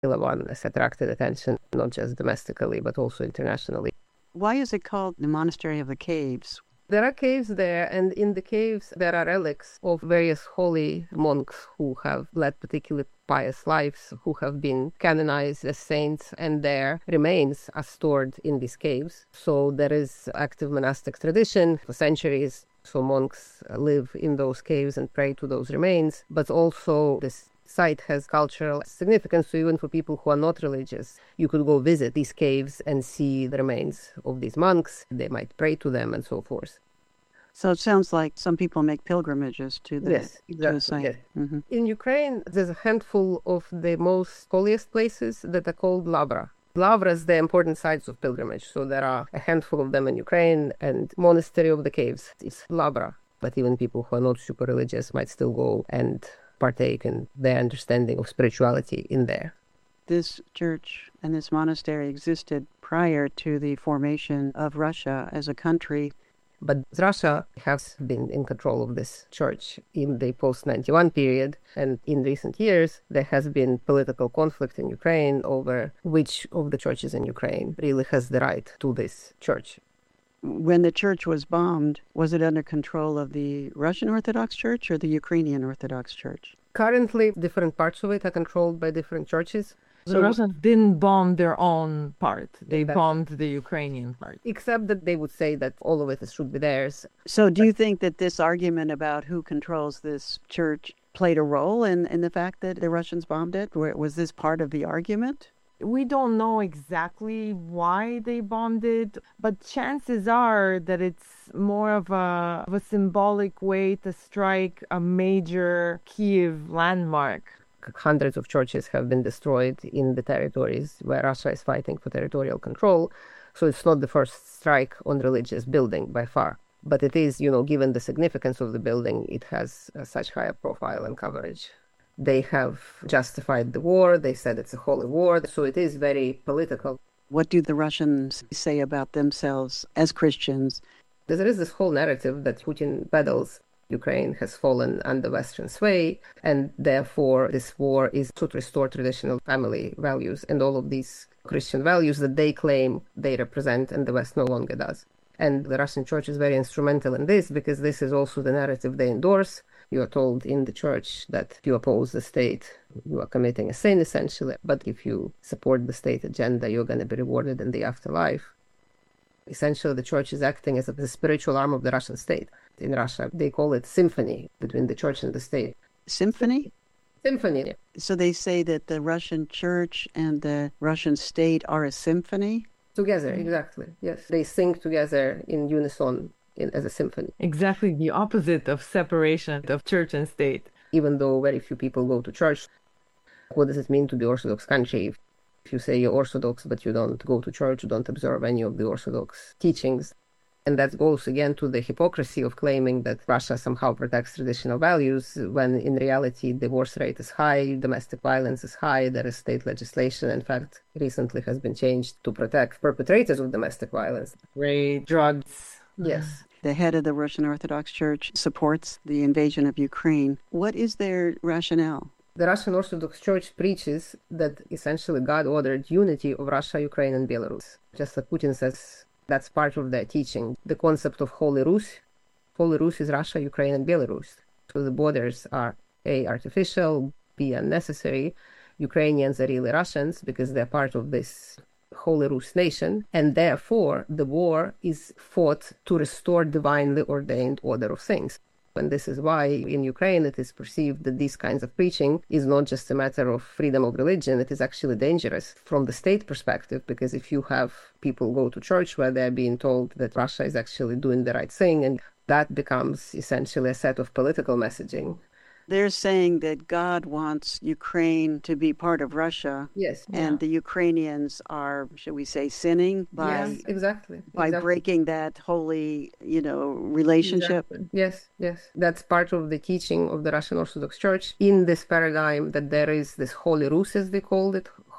one has attracted attention, not just domestically, but also internationally. Why is it called the Monastery of the Caves? There are caves there, and in the caves there are relics of various holy monks who have led particularly pious lives, who have been canonized as saints, and their remains are stored in these caves. So there is active monastic tradition for centuries. So monks live in those caves and pray to those remains, but also this site has cultural significance, so even for people who are not religious, you could go visit these caves and see the remains of these monks. They might pray to them and so forth. So it sounds like some people make pilgrimages to the, Yes, exactly. to the site. Yes. Mm-hmm. In Ukraine, there's a handful of the most holiest places that are called lavra. Lavras, they're important sites of pilgrimage, so there are a handful of them in Ukraine, and Monastery of the Caves is lavra. But even people who are not super religious might still go and partake in their understanding of spirituality in there. This church and this monastery existed prior to the formation of Russia as a country. But Russia has been in control of this church in the post-91 period, and in recent years there has been political conflict in Ukraine over which of the churches in Ukraine really has the right to this church. When the church was bombed, was it under control of the Russian Orthodox Church or the Ukrainian Orthodox Church? Currently, different parts of it are controlled by different churches. The Russians didn't bomb their own part. They Exactly. bombed the Ukrainian part. Except that they would say that all of it should be theirs. So do you think that this argument about who controls this church played a role in the fact that the Russians bombed it? Was this part of the argument? We don't know exactly why they bombed it, but chances are that it's more of a symbolic way to strike a major Kiev landmark. Hundreds of churches have been destroyed in the territories where Russia is fighting for territorial control. So it's not the first strike on religious building by far. But it is, given the significance of the building, it has such higher profile and coverage. They have justified the war. They said it's a holy war. So it is very political. What do the Russians say about themselves as Christians? There is this whole narrative that Putin peddles. Ukraine has fallen under Western sway, and therefore this war is to restore traditional family values and all of these Christian values that they claim they represent and the West no longer does. And the Russian church is very instrumental in this because this is also the narrative they endorse. You are told in the church that if you oppose the state, you are committing a sin essentially, but if you support the state agenda, you're going to be rewarded in the afterlife. Essentially, the church is acting as the spiritual arm of the Russian state. In Russia, they call it symphony between the church and the state. Symphony? Symphony. So they say that the Russian church and the Russian state are a symphony? Together, exactly. Yes. They sing together in unison as a symphony. Exactly the opposite of separation of church and state. Even though very few people go to church, what does it mean to be Orthodox country? If you say you're Orthodox, but you don't go to church, you don't observe any of the Orthodox teachings. And that goes again to the hypocrisy of claiming that Russia somehow protects traditional values, when in reality divorce rate is high, domestic violence is high, there is state legislation, in fact, recently has been changed to protect perpetrators of domestic violence. Rape, drugs. Yes. The head of the Russian Orthodox Church supports the invasion of Ukraine. What is their rationale? The Russian Orthodox Church preaches that essentially God ordered unity of Russia, Ukraine, and Belarus. Just like Putin says, that's part of their teaching. The concept of Holy Rus. Holy Rus is Russia, Ukraine, and Belarus. So the borders are A, artificial, B, unnecessary. Ukrainians are really Russians because they're part of this Holy Rus nation, and therefore the war is fought to restore divinely ordained order of things. And this is why in Ukraine it is perceived that these kinds of preaching is not just a matter of freedom of religion, it is actually dangerous from the state perspective, because if you have people go to church where they're being told that Russia is actually doing the right thing, and that becomes essentially a set of political messaging. They're saying that God wants Ukraine to be part of Russia. Yes. And the Ukrainians are, should we say, sinning by Yes, exactly. breaking that holy, relationship. Exactly. Yes. That's part of the teaching of the Russian Orthodox Church in this paradigm that there is this Holy Rus, as they called it,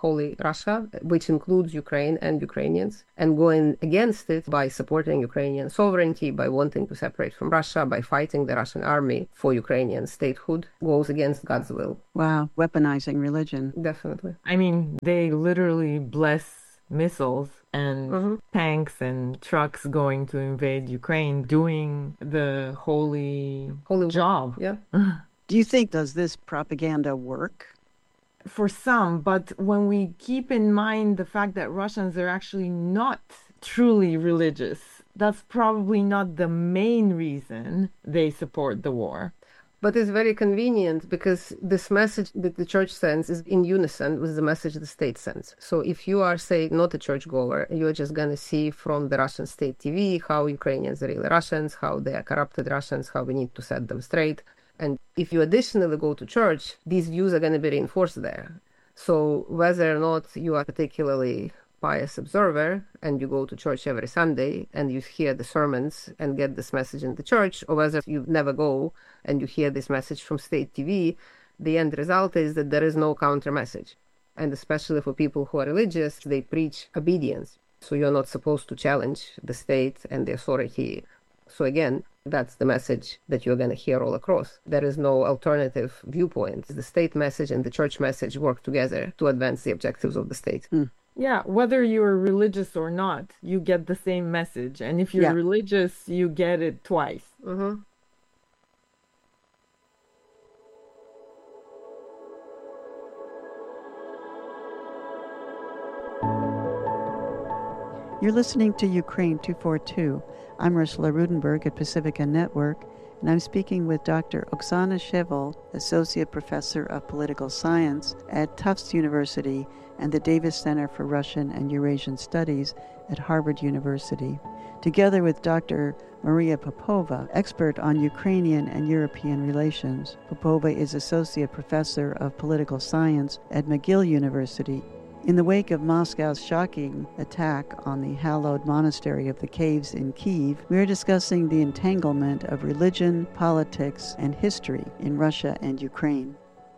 Holy Russia, which includes Ukraine and Ukrainians, and going against it by supporting Ukrainian sovereignty, by wanting to separate from Russia, by fighting the Russian army for Ukrainian statehood, goes against God's will. Wow, weaponizing religion. Definitely. I mean, they literally bless missiles and tanks and trucks going to invade Ukraine, doing the holy job. Yeah. Do you think, does this propaganda work? For some, but when we keep in mind the fact that Russians are actually not truly religious, that's probably not the main reason they support the war. But it's very convenient because this message that the church sends is in unison with the message the state sends. So if you are, say, not a churchgoer, you're just going to see from the Russian state TV how Ukrainians are really Russians, how they are corrupted Russians, how we need to set them straight. And if you additionally go to church, these views are going to be reinforced there. So whether or not you are particularly pious observer and you go to church every Sunday and you hear the sermons and get this message in the church, or whether you never go and you hear this message from state TV, the end result is that there is no counter message. And especially for people who are religious, they preach obedience. So you're not supposed to challenge the state and the authority. So again, that's the message that you're going to hear all across. There is no alternative viewpoint. The state message and the church message work together to advance the objectives of the state. Yeah, whether you're religious or not, you get the same message. And if you're religious, you get it twice. You're listening to Ukraine 242. I'm Ursula Rudenberg at Pacifica Network, and I'm speaking with Dr. Oksana Shevel, Associate Professor of Political Science at Tufts University and the Davis Center for Russian and Eurasian Studies at Harvard University, together with Dr. Maria Popova, expert on Ukrainian and European relations. Popova is Associate Professor of Political Science at McGill University. In the wake of Moscow's shocking attack on the hallowed monastery of the Caves in Kyiv, we are discussing the entanglement of religion, politics, and history in Russia and Ukraine.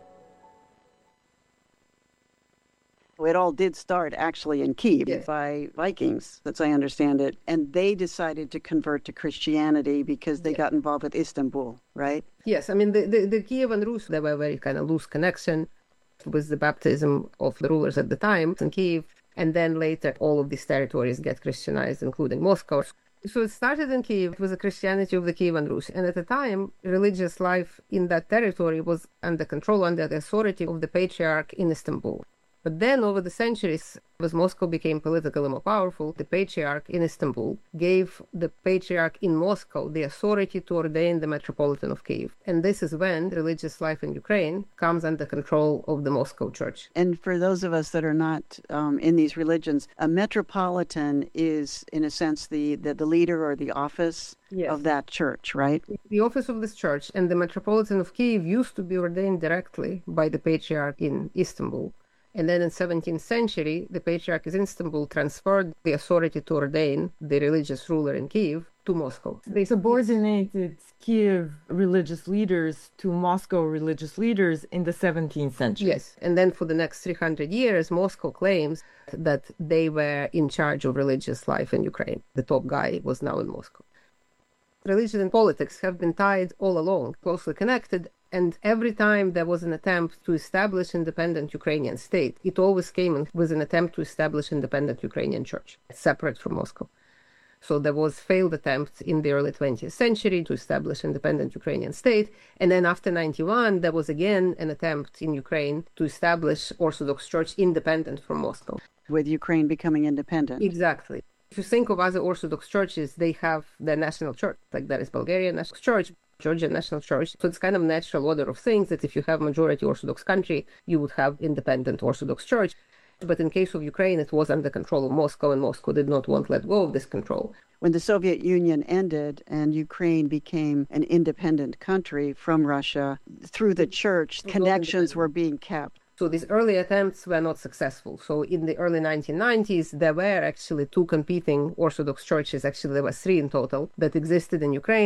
It all did start actually in Kyiv by Vikings, as I understand it, and they decided to convert to Christianity because they got involved with Istanbul, right? Yes, I mean, the Kiev and Rus, they were very kind of loose connection with the baptism of the rulers at the time in Kyiv, and then later all of these territories get Christianized, including Moscow. So it started in Kyiv with the Christianity of the Kievan Rus, and at the time, religious life in that territory was under control, under the authority of the Patriarch in Istanbul. But then, over the centuries, as Moscow became politically more powerful, the Patriarch in Istanbul gave the Patriarch in Moscow the authority to ordain the Metropolitan of Kyiv. And this is when religious life in Ukraine comes under control of the Moscow Church. And for those of us that are not in these religions, a metropolitan is, in a sense, the leader or the office of that church, right? The office of this church, and the Metropolitan of Kyiv used to be ordained directly by the Patriarch in Istanbul. And then in 17th century, the Patriarch in Istanbul transferred the authority to ordain the religious ruler in Kyiv to Moscow. They subordinated Kiev religious leaders to Moscow religious leaders in the 17th century. Yes, and then for the next 300 years, Moscow claims that they were in charge of religious life in Ukraine. The top guy was now in Moscow. Religion and politics have been tied all along, closely connected, and every time there was an attempt to establish independent Ukrainian state, it always came with an attempt to establish independent Ukrainian church, separate from Moscow. So there was failed attempts in the early 20th century to establish independent Ukrainian state, and then after 91, there was again an attempt in Ukraine to establish Orthodox Church independent from Moscow. With Ukraine becoming independent. Exactly. If you think of other Orthodox churches, they have their national church, like there is Bulgarian National Church, Georgian National Church. So it's kind of natural order of things that if you have majority Orthodox country, you would have independent Orthodox Church. But in case of Ukraine, it was under control of Moscow, and Moscow did not want to let go of this control. When the Soviet Union ended and Ukraine became an independent country from Russia, through the church, connections were being kept. So these early attempts were not successful. So in the early 1990s, there were actually two competing Orthodox churches, actually there were three in total, that existed in Ukraine.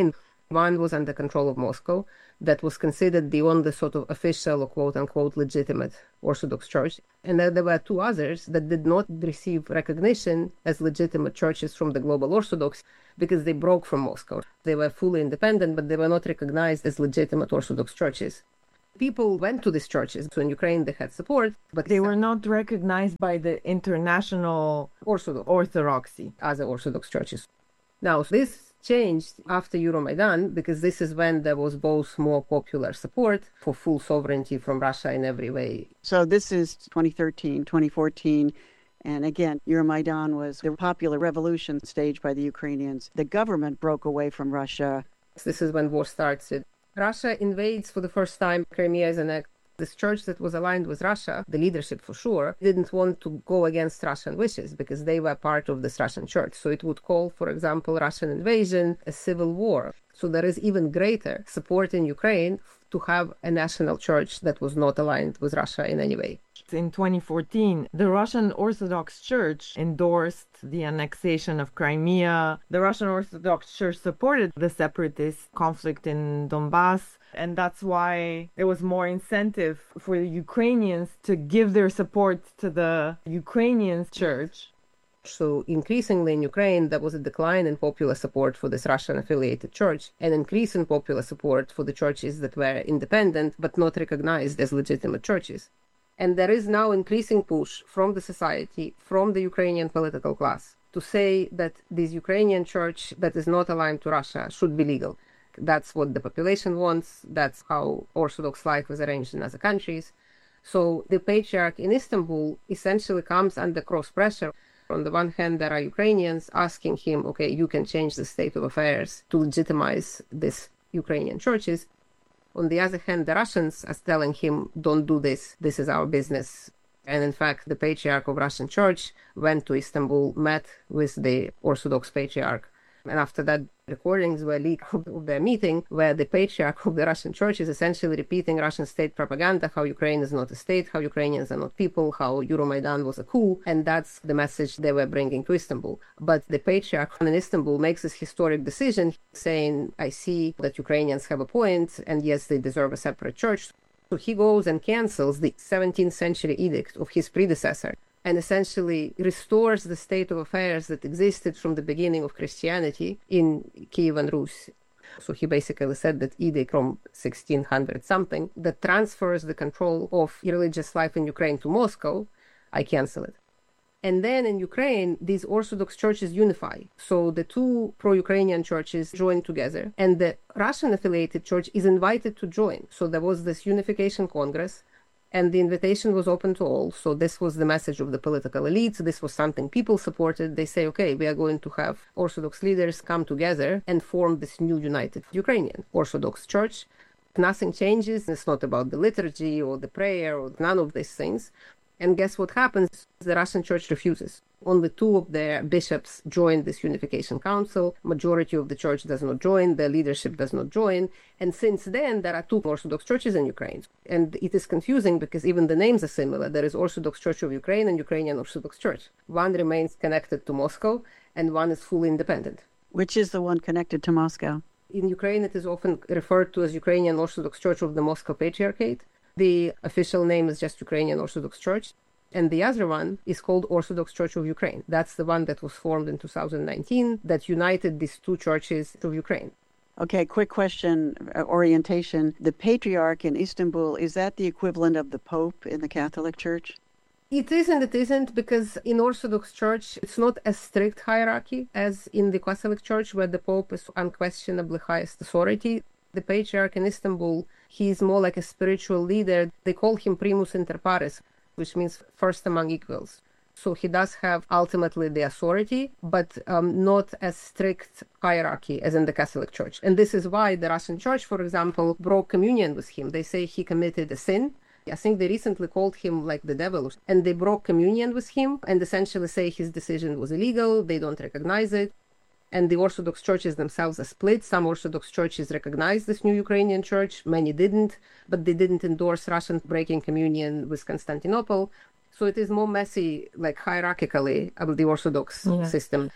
One was under control of Moscow, that was considered the only sort of official or quote-unquote legitimate Orthodox church. And then there were two others that did not receive recognition as legitimate churches from the global Orthodox because they broke from Moscow. They were fully independent, but they were not recognized as legitimate Orthodox churches. People went to these churches. So in Ukraine, they had support, but They were not recognized by the international orthodoxy. As Orthodox churches. Now, this changed after Euromaidan because this is when there was both more popular support for full sovereignty from Russia in every way. So this is 2013, 2014. And again, Euromaidan was the popular revolution staged by the Ukrainians. The government broke away from Russia. This is when war started. Russia invades for the first time Crimea as an act. This church that was aligned with Russia, the leadership for sure, didn't want to go against Russian wishes because they were part of this Russian church. So it would call, for example, Russian invasion, a civil war. So there is even greater support in Ukraine to have a national church that was not aligned with Russia in any way. In 2014, the Russian Orthodox Church endorsed the annexation of Crimea. The Russian Orthodox Church supported the separatist conflict in Donbass. And that's why there was more incentive for the Ukrainians to give their support to the Ukrainian church. So increasingly in Ukraine, there was a decline in popular support for this Russian-affiliated church, an increase in popular support for the churches that were independent but not recognized as legitimate churches. And there is now increasing push from the society, from the Ukrainian political class, to say that this Ukrainian church that is not aligned to Russia should be legal. That's what the population wants. That's how Orthodox life is arranged in other countries. So the patriarch in Istanbul essentially comes under cross pressure. On the one hand, there are Ukrainians asking him, okay, you can change the state of affairs to legitimize these Ukrainian churches. On the other hand, the Russians are telling him, don't do this. This is our business. And in fact, the patriarch of Russian church went to Istanbul, met with the Orthodox patriarch. And after that, recordings were leaked of their meeting where the patriarch of the Russian church is essentially repeating Russian state propaganda, how Ukraine is not a state, how Ukrainians are not people, how Euromaidan was a coup. And that's the message they were bringing to Istanbul. But the patriarch in Istanbul makes this historic decision saying, I see that Ukrainians have a point, and yes, they deserve a separate church. So he goes and cancels the 17th century edict of his predecessor and essentially restores the state of affairs that existed from the beginning of Christianity in Kievan Rus. So he basically said that edict from 1600 something that transfers the control of religious life in Ukraine to Moscow, I cancel it. And then in Ukraine, these Orthodox churches unify. So the two pro-Ukrainian churches join together, and the Russian-affiliated church is invited to join. So there was this unification congress, and the invitation was open to all. So this was the message of the political elites. This was something people supported. They say, okay, we are going to have Orthodox leaders come together and form this new united Ukrainian Orthodox Church. Nothing changes. It's not about the liturgy or the prayer or none of these things. And guess what happens? The Russian church refuses. Only two of their bishops join this unification council. Majority of the church does not join. The leadership does not join. And since then, there are two Orthodox churches in Ukraine. And it is confusing because even the names are similar. There is Orthodox Church of Ukraine and Ukrainian Orthodox Church. One remains connected to Moscow and one is fully independent. Which is the one connected to Moscow? In Ukraine, it is often referred to as Ukrainian Orthodox Church of the Moscow Patriarchate. The official name is just Ukrainian Orthodox Church. And the other one is called Orthodox Church of Ukraine. That's the one that was formed in 2019 that united these two churches of Ukraine. Okay, quick question, orientation. The Patriarch in Istanbul, is that the equivalent of the Pope in the Catholic Church? It is and it isn't, because in Orthodox Church, it's not a strict hierarchy as in the Catholic Church, where the Pope is unquestionably highest authority. The Patriarch in Istanbul, he is more like a spiritual leader. They call him primus inter pares, which means first among equals. So he does have ultimately the authority, but not as strict hierarchy as in the Catholic Church. And this is why the Russian Church, for example, broke communion with him. They say he committed a sin. I think they recently called him like the devil, and they broke communion with him and essentially say his decision was illegal. They don't recognize it. And the Orthodox churches themselves are split. Some Orthodox churches recognize this new Ukrainian church. Many didn't, but they didn't endorse Russian breaking communion with Constantinople. So it is more messy, like hierarchically, of the Orthodox system.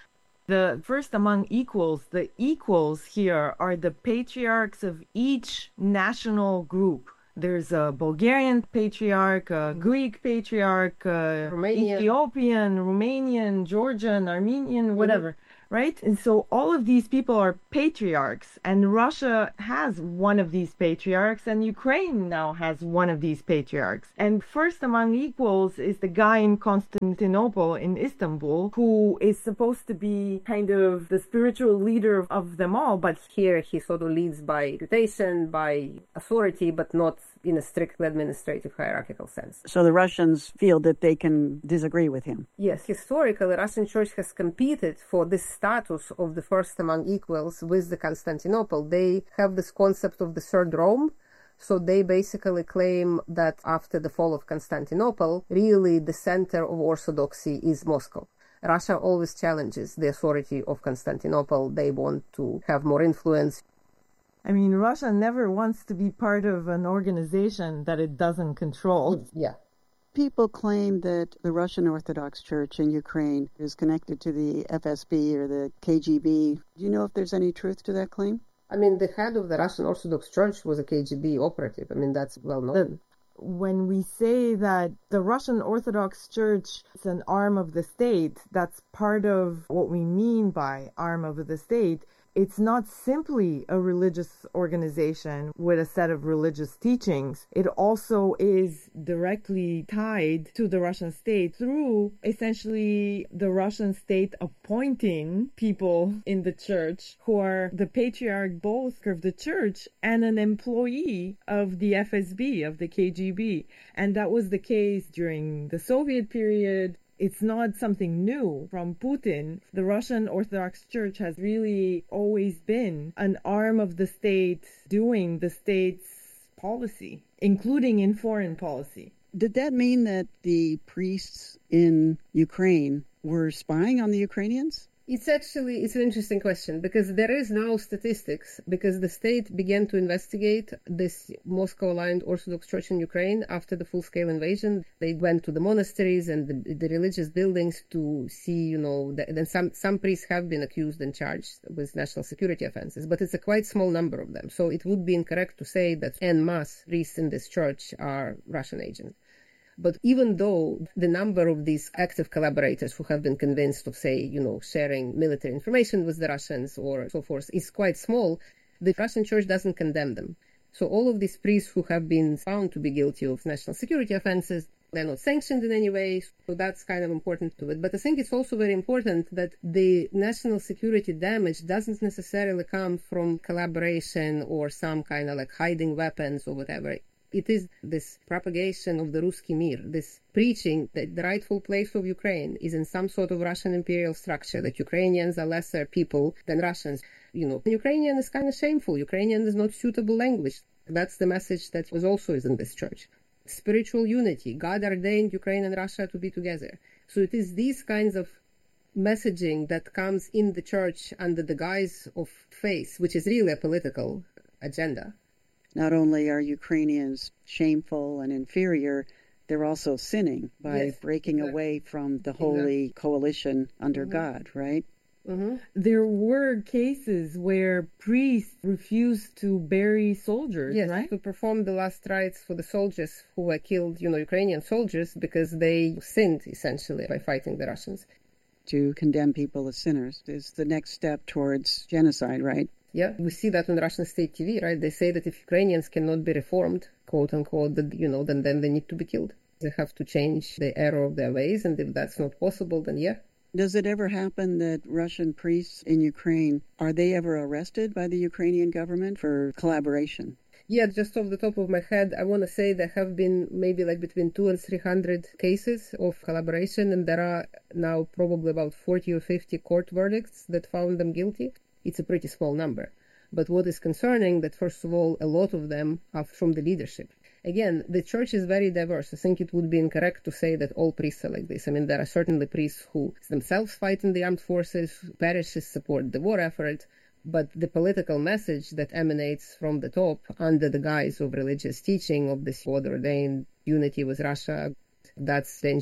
The first among equals, the equals here are the patriarchs of each national group. There's a Bulgarian patriarch, a Greek patriarch, a Ethiopian, Romanian, Georgian, Armenian, whatever, right? And so all of these people are patriarchs, and Russia has one of these patriarchs, and Ukraine now has one of these patriarchs. And first among equals is the guy in Constantinople, in Istanbul, who is supposed to be kind of the spiritual leader of them all, but here he sort of leads by reputation, by authority, but not in a strictly administrative hierarchical sense. So the Russians feel that they can disagree with him. Yes, historically, the Russian Church has competed for this status of the first among equals with the Constantinople. They have this concept of the Third Rome. So they basically claim that after the fall of Constantinople, really the center of orthodoxy is Moscow. Russia always challenges the authority of Constantinople. They want to have more influence. I mean, Russia never wants to be part of an organization that it doesn't control. Yeah. People claim that the Russian Orthodox Church in Ukraine is connected to the FSB or the KGB. Do you know if there's any truth to that claim? I mean, the head of the Russian Orthodox Church was a KGB operative. I mean, that's well known. When we say that the Russian Orthodox Church is an arm of the state, that's part of what we mean by arm of the state. It's not simply a religious organization with a set of religious teachings. It also is directly tied to the Russian state through essentially the Russian state appointing people in the church who are the patriarch both of the church and an employee of the FSB, of the KGB. And that was the case during the Soviet period. It's not something new from Putin. The Russian Orthodox Church has really always been an arm of the state doing the state's policy, including in foreign policy. Did that mean that the priests in Ukraine were spying on the Ukrainians? It's an interesting question because there is now statistics because the state began to investigate this Moscow-aligned Orthodox Church in Ukraine after the full-scale invasion. They went to the monasteries and the religious buildings to see, then some priests have been accused and charged with national security offenses, but it's a quite small number of them. So it would be incorrect to say that en masse priests in this church are Russian agents. But even though the number of these active collaborators who have been convinced of, say, sharing military information with the Russians or so forth is quite small, the Russian Church doesn't condemn them. So all of these priests who have been found to be guilty of national security offenses, they're not sanctioned in any way. So that's kind of important to it. But I think it's also very important that the national security damage doesn't necessarily come from collaboration or some kind of hiding weapons or whatever. It is this propagation of the Ruski Mir, this preaching that the rightful place of Ukraine is in some sort of Russian imperial structure, that Ukrainians are lesser people than Russians. Ukrainian is kind of shameful. Ukrainian is not suitable language. That's the message that was also in this church. Spiritual unity. God ordained Ukraine and Russia to be together. So it is these kinds of messaging that comes in the church under the guise of faith, which is really a political agenda. Not only are Ukrainians shameful and inferior, they're also sinning by breaking away from the holy coalition under God, right? Mm-hmm. There were cases where priests refused to bury soldiers, right? To perform the last rites for the soldiers who were killed, Ukrainian soldiers, because they sinned, essentially, by fighting the Russians. To condemn people as sinners is the next step towards genocide, right? Yeah, we see that on Russian state TV, right? They say that if Ukrainians cannot be reformed, quote unquote, then they need to be killed. They have to change the error of their ways, and if that's not possible, then yeah. Does it ever happen that Russian priests in Ukraine, are they ever arrested by the Ukrainian government for collaboration? Yeah, just off the top of my head, I want to say there have been maybe between 200 and 300 cases of collaboration, and there are now probably about 40 or 50 court verdicts that found them guilty. It's a pretty small number. But what is concerning that, first of all, a lot of them are from the leadership. Again, the church is very diverse. I think it would be incorrect to say that all priests are like this. I mean, there are certainly priests who themselves fight in the armed forces, parishes support the war effort, but the political message that emanates from the top under the guise of religious teaching of this God-ordained unity with Russia, that's dangerous.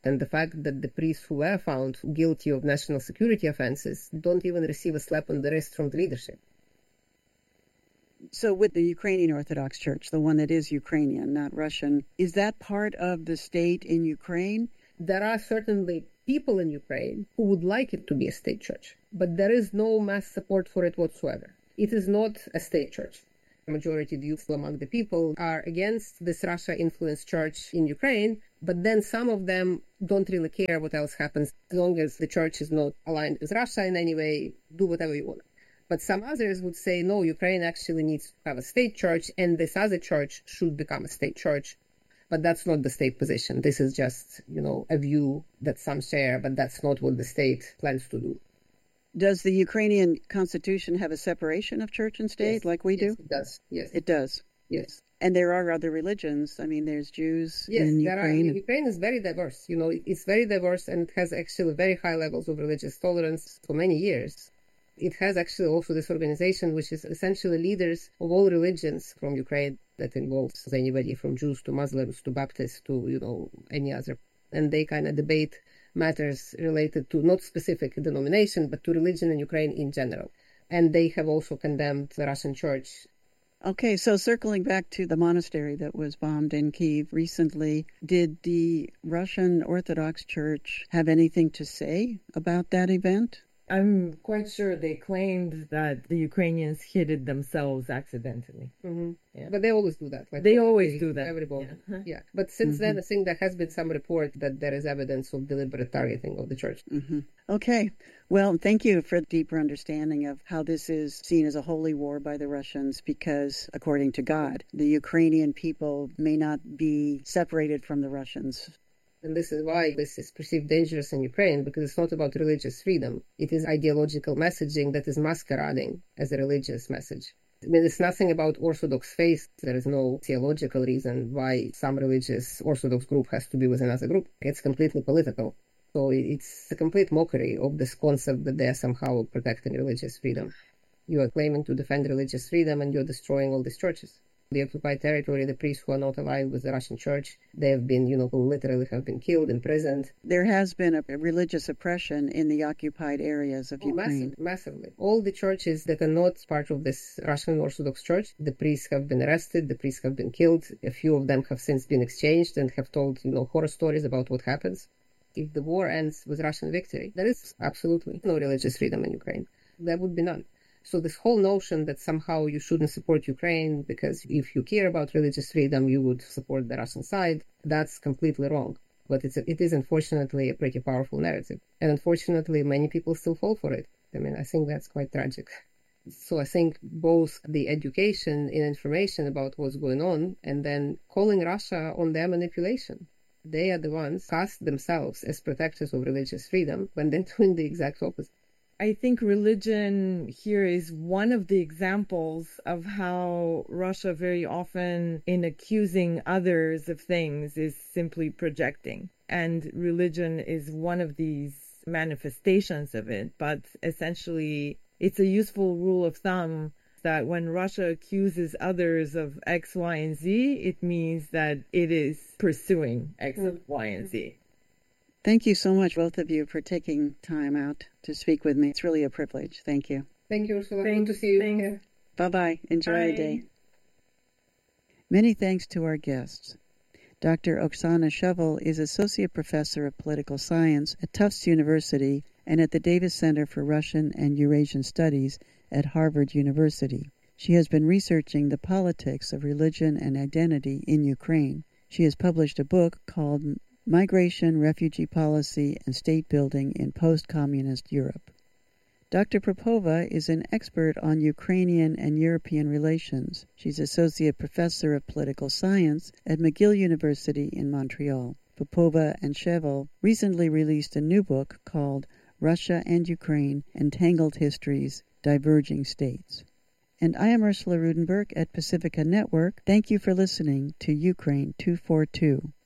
And the fact that the priests who were found guilty of national security offenses don't even receive a slap on the wrist from the leadership. So with the Ukrainian Orthodox Church, the one that is Ukrainian, not Russian, is that part of the state in Ukraine? There are certainly people in Ukraine who would like it to be a state church, but there is no mass support for it whatsoever. It is not a state church. The majority of youth among the people are against this Russia-influenced church in Ukraine, but then some of them don't really care what else happens. As long as the church is not aligned with Russia in any way, do whatever you want. But some others would say, no, Ukraine actually needs to have a state church, and this other church should become a state church. But that's not the state position. This is just, a view that some share, but that's not what the state plans to do. Does the Ukrainian constitution have a separation of church and state like we do? Yes, it does. Yes. It does. Yes. And there are other religions. I mean, there's Jews in Ukraine. Ukraine is very diverse. It's very diverse and has actually very high levels of religious tolerance for many years. It has actually also this organization, which is essentially leaders of all religions from Ukraine, that involves anybody from Jews to Muslims to Baptists to, any other. And they kind of debate matters related to not specific denomination, but to religion in Ukraine in general. And they have also condemned the Russian church. Okay, so circling back to the monastery that was bombed in Kyiv recently, did the Russian Orthodox Church have anything to say about that event? I'm quite sure they claimed that the Ukrainians hit it themselves accidentally. Mm-hmm. Yeah. But they always do that. They always do that. Everybody. Yeah. But since then, I think there has been some report that there is evidence of deliberate targeting of the church. Mm-hmm. Okay. Well, thank you for a deeper understanding of how this is seen as a holy war by the Russians because, according to God, the Ukrainian people may not be separated from the Russians. And this is why this is perceived dangerous in Ukraine, because it's not about religious freedom. It is ideological messaging that is masquerading as a religious message. I mean, it's nothing about Orthodox faith. There is no theological reason why some religious Orthodox group has to be with another group. It's completely political. So it's a complete mockery of this concept that they are somehow protecting religious freedom. You are claiming to defend religious freedom and you're destroying all these churches. The occupied territory, the priests who are not aligned with the Russian church, they have been, who literally have been killed, imprisoned. There has been a religious oppression in the occupied areas of Ukraine. Massively. All the churches that are not part of this Russian Orthodox Church, the priests have been arrested, the priests have been killed. A few of them have since been exchanged and have told, horror stories about what happens. If the war ends with Russian victory, there is absolutely no religious freedom in Ukraine. There would be none. So this whole notion that somehow you shouldn't support Ukraine because if you care about religious freedom, you would support the Russian side, that's completely wrong. But it is unfortunately a pretty powerful narrative. And unfortunately, many people still fall for it. I mean, I think that's quite tragic. So I think both the education and information about what's going on and then calling Russia on their manipulation. They are the ones cast themselves as protectors of religious freedom when they're doing the exact opposite. I think religion here is one of the examples of how Russia very often, in accusing others of things, is simply projecting. And religion is one of these manifestations of it. But essentially, it's a useful rule of thumb that when Russia accuses others of X, Y, and Z, it means that it is pursuing X, Y, and Z. Thank you so much, both of you, for taking time out to speak with me. It's really a privilege. Thank you. Thank you, Ursula. Good to see you. Thanks. Bye-bye. Enjoy your day. Many thanks to our guests. Dr. Oksana Shevel is Associate Professor of Political Science at Tufts University and at the Davis Center for Russian and Eurasian Studies at Harvard University. She has been researching the politics of religion and identity in Ukraine. She has published a book called Migration, Refugee Policy, and State Building in Post-Communist Europe. Dr. Popova is an expert on Ukrainian and European relations. She's Associate Professor of Political Science at McGill University in Montreal. Popova and Shevel recently released a new book called Russia and Ukraine, Entangled Histories, Diverging States. And I am Ursula Rudenberg at Pacifica Network. Thank you for listening to Ukraine 242.